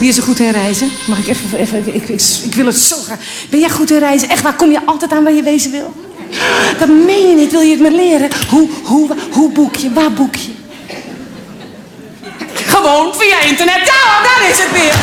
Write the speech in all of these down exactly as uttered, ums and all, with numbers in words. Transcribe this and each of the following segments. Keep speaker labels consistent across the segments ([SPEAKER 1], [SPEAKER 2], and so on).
[SPEAKER 1] Wie is er goed in reizen? Mag ik even... even ik, ik, ik wil het zo graag. Ben jij goed in reizen? Echt waar? Kom je altijd aan waar je wezen wil? Dat meen je niet. Wil je het me leren? Hoe, hoe, hoe boek je? Waar boek je? Gewoon via internet. Ja, daar is het weer.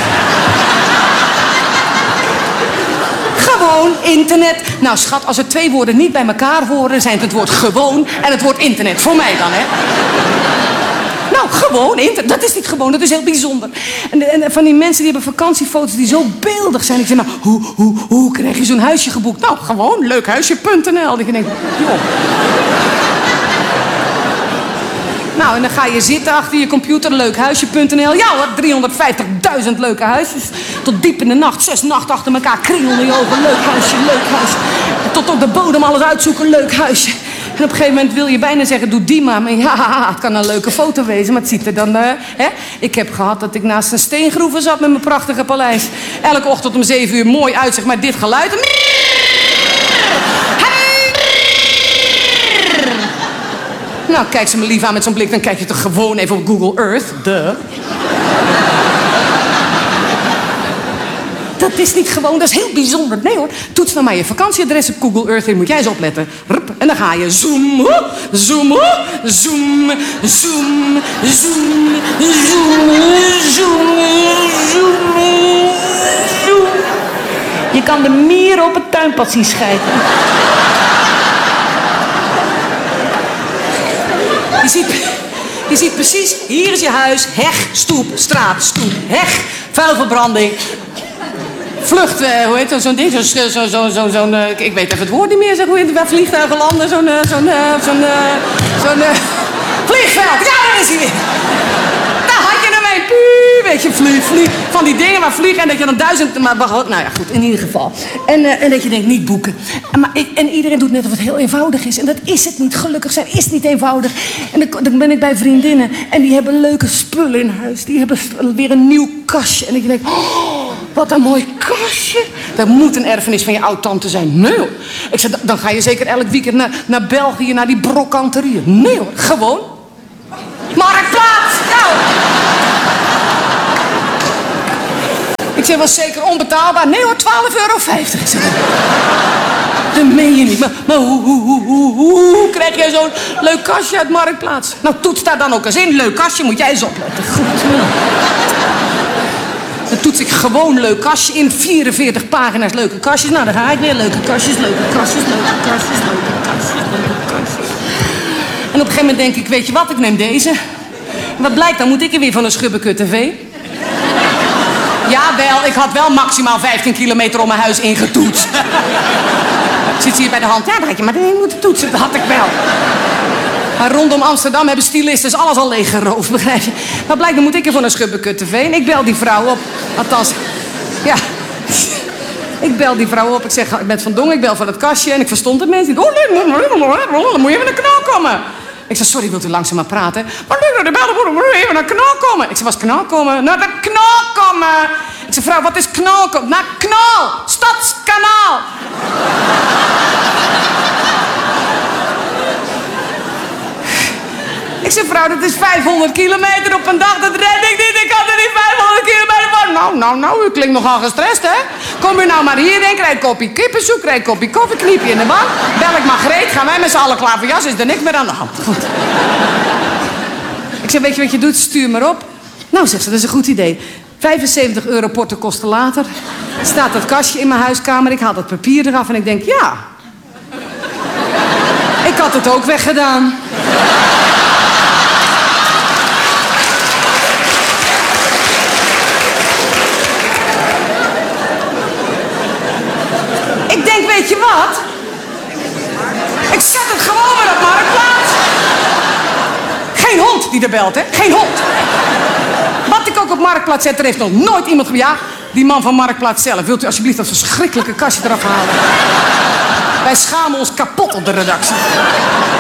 [SPEAKER 1] Gewoon internet. Nou schat, als er twee woorden niet bij elkaar horen, zijn het het woord gewoon en het woord internet. Voor mij dan, hè. Nou, gewoon internet. Dat is niet gewoon, dat is heel bijzonder. En, en van die mensen die hebben vakantiefoto's die zo beeldig zijn. Ik zeg, nou, hoe, hoe, hoe krijg je zo'n huisje geboekt? Nou, gewoon leukhuisje punt n l. Dat je denkt, joh. Nou, en dan ga je zitten achter je computer, leukhuisje punt n l. Ja hoor, driehonderdvijftigduizend leuke huisjes. Tot diep in de nacht, zes nachten achter elkaar, kriebel in je ogen. Leuk huisje, leuk huisje. Tot op de bodem alles uitzoeken, leuk huisje. En op een gegeven moment wil je bijna zeggen, doe die maar. Maar ja, het kan een leuke foto wezen, maar het ziet er dan... Uh, hè? Ik heb gehad dat ik naast een steengroeven zat met mijn prachtige paleis. Elke ochtend om zeven uur mooi uitzicht met dit geluid. Nou, kijk ze me lief aan met zo'n blik, dan kijk je toch gewoon even op Google Earth. Duh. Dat is niet gewoon, dat is heel bijzonder. Nee hoor, toets nou maar je vakantieadres op Google Earth in, moet jij eens opletten. Rup, en dan ga je zoom, ho, zoom, ho, zoom, zoom, zoom, zoom, zoom, zoom, zoom. Je kan de mieren op het tuinpad zien schijten. Je ziet, je ziet precies, hier is je huis, heg, stoep, straat, stoep, heg, vuilverbranding. Vlucht, uh, hoe heet dat, zo'n ding, zo'n, zo, zo, zo, zo'n, uh, ik weet even het woord niet meer, zeg, hoe heet het, waar vliegtuigen landen, zo'n, uh, zo'n, uh, zo'n, uh, zo'n, uh, vliegveld, ja, daar is hij weer. Daar had je hem mee, puu, weet je, vlieg, vlieg, van die dingen waar vliegen en dat je dan duizend, maar, nou ja, goed, in ieder geval. En, uh, en dat je denkt, niet boeken. En, maar ik, en iedereen doet net of het heel eenvoudig is en dat is het niet, gelukkig zijn is niet eenvoudig. En dan, dan ben ik bij vriendinnen en die hebben leuke spullen in huis, die hebben weer een nieuw kastje en ik denk, oh, wat een mooi kastje. Dat moet een erfenis van je oud-tante zijn. Nee hoor. Ik zei, dan ga je zeker elk weekend naar, naar België, naar die brokanterieën. Nee hoor, gewoon. Marktplaats! Nou. Ik zei, was zeker onbetaalbaar. Nee hoor, twaalf euro vijftig. Dat meen je niet. Maar, maar hoe, hoe, hoe, hoe, hoe krijg jij zo'n leuk kastje uit Marktplaats? Nou, toets daar dan ook eens in. Leuk kastje, moet jij eens opletten. Goed. Dan toets ik gewoon leuk kastje in. vierenveertig pagina's leuke kastjes. Nou, dan ga ik weer. Leuke kastjes, leuke kastjes, leuke kastjes, leuke kastjes, leuke kastjes. En op een gegeven moment denk ik, weet je wat, ik neem deze. En wat blijkt, dan moet ik er weer van een Schubbekut tv. Jawel, ik had wel maximaal vijftien kilometer om mijn huis ingetoetst. Zit ze hier bij de hand? Ja, dan had je maar erin moeten toetsen. Dat had ik wel. Maar rondom Amsterdam hebben stylisten alles al leeggeroofd, begrijp je? Maar blijkbaar moet ik er voor een Schubbekut tv. En ik bel die vrouw op. Althans, ja. Ik bel die vrouw op. Ik zeg, ik ben Van Dongen, ik bel voor dat kastje. En ik verstond het mensen niet. Oh, nee, dan moet je even naar knal komen. Ik zeg, sorry, wilt u langzaam maar praten? Maar nee, de bellen moet even naar knal komen. Ik zeg, wat is knal komen? Naar de knal komen. Ik zeg, vrouw, wat is knal komen? Naar knal, Stadskanaal. Ik zeg, vrouw, dat is vijfhonderd kilometer op een dag. Dat red ik niet. Ik kan er niet vijfhonderd kilometer van. Nou, nou, nou, u klinkt nogal gestrest, hè? Kom u nou maar hierheen, krijg een kopje kippensoep, krijg een kopje koffie, kniep je in de bank. Bel ik Margreet, gaan wij met z'n allen klaar voor jas, is er niks meer aan de hand. Goed. Ik zeg, weet je wat je doet? Stuur maar op. Nou, zegt ze, dat is een goed idee. vijfenzeventig euro portokosten later staat dat kastje in mijn huiskamer. Ik haal dat papier eraf en ik denk, ja. Ik had het ook weggedaan. Ik denk, weet je wat? Ik zet het gewoon weer op Marktplaats. Geen hond die er belt, hè? Geen hond. Wat ik ook op Marktplaats zet, er heeft nog nooit iemand... Ja, die man van Marktplaats zelf. Wilt u alsjeblieft dat verschrikkelijke kastje eraf halen? Wij schamen ons kapot op de redactie.